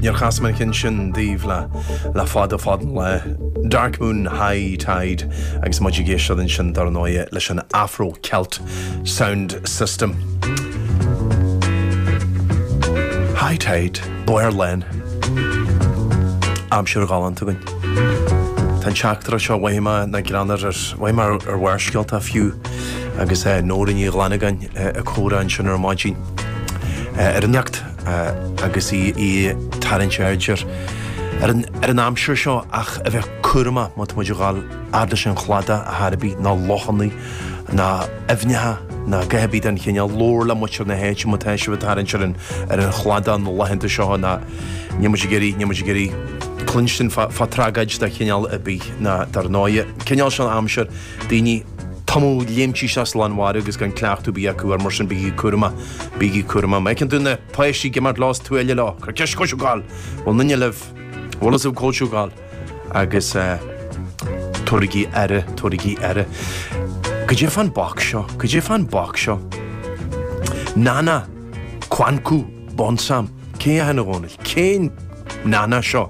Níor chasman cin sin díomh le fád le Dark Moon High Tide agus muidir géisiad sin dar nóide leis an Afro-Celt sound system. High Tide, Boer Len. Am siúr gálan tugain. Tá teachtar seo waima na grannar waima ar bhharscialt a fiú agus nórin í ghlanagan a córa an sin ar máidín. Ar an neacht agus í tarint airdir ar an amsir seo ach a bheith curma mut muidir gáil arda sin chlada a harabí ná lochannaí na efnetha na gahabí den chéine lór le muir na héit mu teisi bh tarint ar an chlada nó lehananta seo na nímuidir géirí Clinston fa tragaid da chéineal a bí na dar náide. Chéineal sin amsir daoine tamú léimtí seas lanhhair agus gan cleachtú bí acu ar mar sin bíí curma. Me can dúna paisí gemar lás tuaile lá, chu ceis cóisiú gáil, bhil nunne leh bhlas ó cóisiú gáil agus tuirigí aire. Go dé fan bach seo. Nana Kwaku Bonsam, cé a hena gcónail, cén nana seo.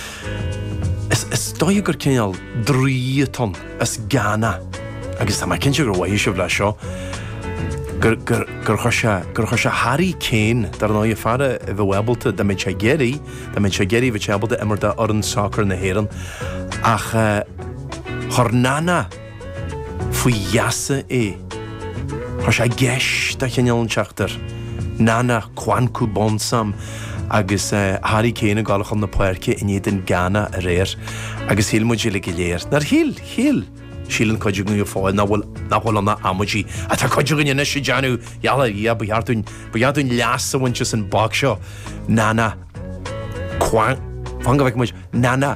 Is dói gur céineal dríton is Ghana agus tá mai cinnte gur bhaidh le seo gur chuir se Harry Kane dar ná fara a bheith webalta da méid sé géirí bheith tebalta imar da ar an soccer na héireann ach chuir nana faoi jaasa chuir se geis da chéineal an teachtar Nana Kwaku Bonsam agus Harry Kane gáilachan na puirce in iad in Ghana a réir agus híl muid le go léir. Nar híl sílan coideag nú fáil nahfuil anna amidí a tá coideag in sé deanú eala buheartún leas a bhainte san bag seo Nana fanga bheith muid Nana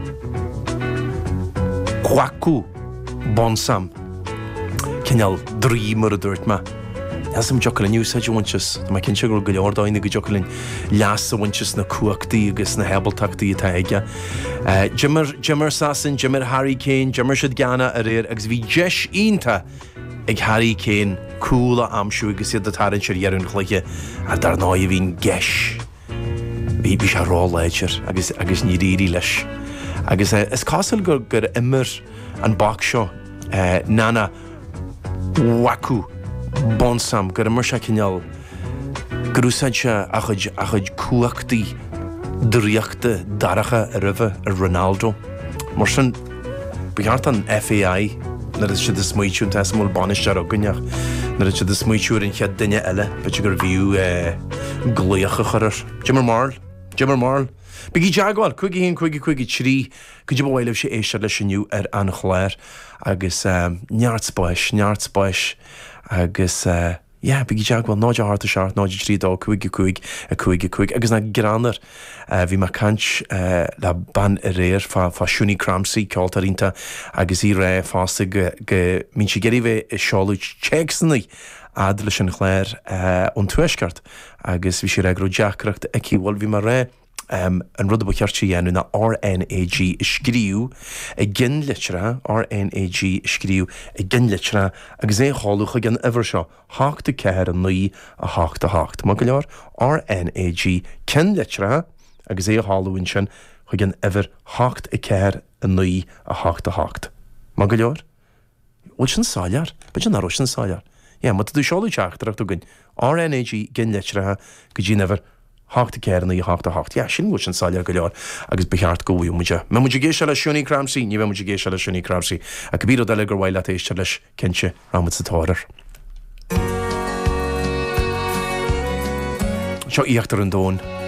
Kwaku Bonsam cinneal drí mar a dúirt ma. As am jocolin níos haid bhaintes, tá mai cinnte gur go leordáinna go jocolin leas a bhaintes na cuachtaí agus na hebaltachtaí atá aige. Jimmer Sasson, Jimmer Harry Kane, Jimmer siad Ghana a réir agus bhí deis ionta ag Harry Kane cúla amsú agus iad a tarint siar dhearún chluiche a dar náid a bhín geis. Bhí se rá leidir agus ní ríí leis. Agus is cásil gur immer an bach seo Nana Kwaku Bonsam gur mar se cinneal grúsaid se a chuid cuachtaí dríochta daracha a ribh ar Ronaldo. Mar sin beart an FAI na is si de smuitiún te mó banistear a gunneach na is si de smuitiúr in chead duine eile bete gur bhíú gluocha chuir. Jimmer Marl. Bigí jaagháil, chuigi trí, go dtí bhhaileh sé éisiir leis sinniu ar an chléir agus neart agus bigí jaagháil náide harta seart, náide trí dá chuig agus na granar bhí mar cant le ban a réir fá siúní cramsaí ceoltarínta agus í ré fásta go mín si geirí bheith seáú teagsannaí ad leis an chléir ón tuaisceart agus bhí sé ré grú deachreacht aici bhil bhí mar ré an rud a cheartí dhéanú na RNAG scríú a gin litre RNAG scríú a gin litre agus é cháúcha gan ihar seo háachta ceir an nuí a háachta. Má go leor RNAG cin litre agus é háúin sin chu gan ihar hácht a ceir an nuí a háachta. Má go leor? Ó sin sáilear? Ba sin aró sin sáilear? Má tú seáú teachtarach tú gin RNAG gin litre go dtí ihar háachta ceirna í háachta. Sin bhil sin sáile go leor agus becheart go bhú muide. Me muidir géisi le siúní cramsaí, ní bheith muidir géisi le siúní cramsaí a go bíad deile gur bhhaile éiste leis cinse ramad sa táidir. Seo íochttar an dón.